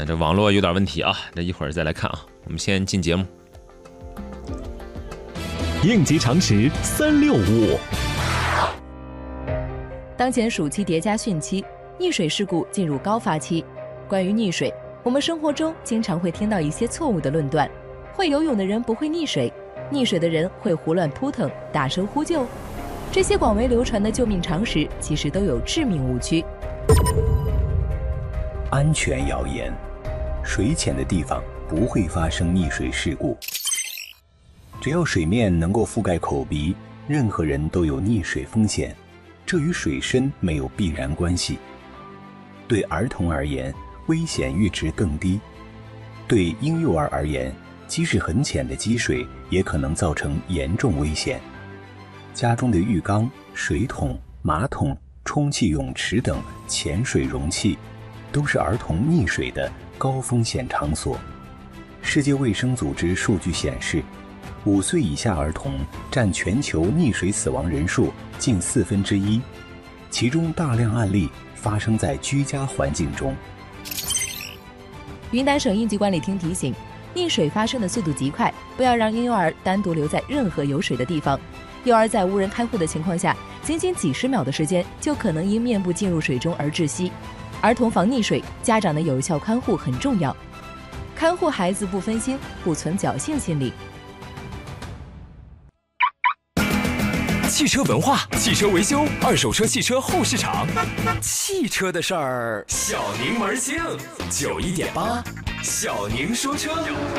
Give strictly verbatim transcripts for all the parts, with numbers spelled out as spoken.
嗯，这网络有点问题啊，这一会儿再来看啊。我们先进节目。 应急常识三六五。 当前暑期叠加汛期，溺水事故进入高发期。关于溺水，我们生活中经常会听到一些错误的论断：会游泳的人不会溺水，溺水的人会胡乱扑腾、大声呼救。这些广为流传的救命常识，其实都有致命误区。 安全谣言：水浅的地方不会发生溺水事故。只要水面能够覆盖口鼻，任何人都有溺水风险，这与水深没有必然关系。对儿童而言，危险阈值更低；对婴幼儿而言，即使很浅的积水也可能造成严重危险。家中的浴缸、水桶、马桶、充气泳池等潜水容器都是儿童溺水的高风险场所。世界卫生组织数据显示，五岁以下儿童占全球溺水死亡人数近四分之一，其中大量案例发生在居家环境中。 云南省应急管理厅提醒，溺水发生的速度极快，不要让婴幼儿单独留在任何有水的地方。幼儿在无人看护的情况下，仅仅几十秒的时间就可能因面部进入水中而窒息。儿童防溺水，家长的有效看护很重要。看护孩子不分心，不存侥幸心理。 汽车文化，汽车维修，二手车、汽车后市场，汽车的事儿，小宁门兴，九一点八，小宁说车。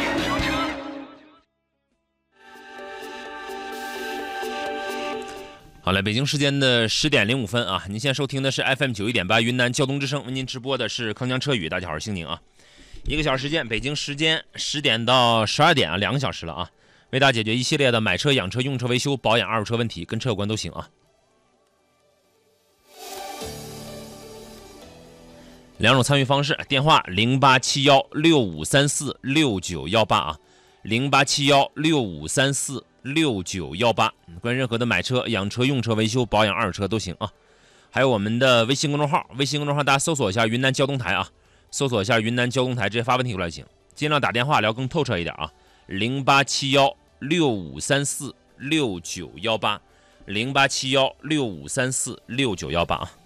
好了，北京时间的十点零五分啊，您现在收听的是 F M 九一点八云南交通之声，为您直播的是铿锵车语。大家好，我是兴宁啊。一个小时时间，北京时间十点到十二点啊，两个小时了啊，为大家解决一系列的买车、养车、用车、维修、保养、二手车问题，跟车有关都行啊。两种参与方式：电话零八七幺六五三四六九幺八啊，零八七幺六五三四六九幺八，关于任何的买车、养车、用车、维修、保养、二手车都行啊。还有我们的微信公众号，微信公众号大家搜索一下云南交通台啊，搜索一下云南交通台，直接发问题过来行，尽量打电话聊更透彻一点啊。零八七幺六五三四六九幺八，零八七幺六五三四六九幺八啊。